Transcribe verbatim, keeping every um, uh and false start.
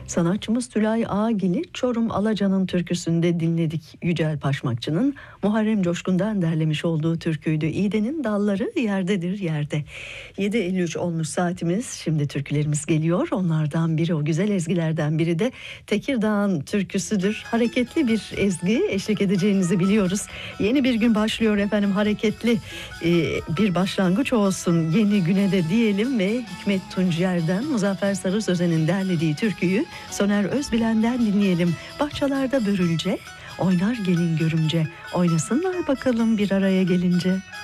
Sanatçımız Tülay Ağgil'i Çorum Alacan'ın türküsünde dinledik. Yücel Paşmakçı'nın Muharrem Coşkun'dan derlemiş olduğu türküydü. İğdenin dalları yerdedir yerde. yedi elli üç olmuş saatimiz. Şimdi türkülerimiz geliyor. Onlardan biri, o güzel ezgilerden biri de Tekirdağ'ın türküsüdür. Hareketli bir ezgi, eşlik edeceğinizi biliyoruz. Yeni bir gün başlıyor efendim, hareketli ee, bir başlangıç olsun yeni güne de diyelim ve Hikmet Tuncer'den Muzaffer Sarı Sözen'in derlediği türküyü Soner Özbilen'den dinleyelim. Bahçelerde börülce, oynar gelin görümce, oynasınlar bakalım bir araya gelince.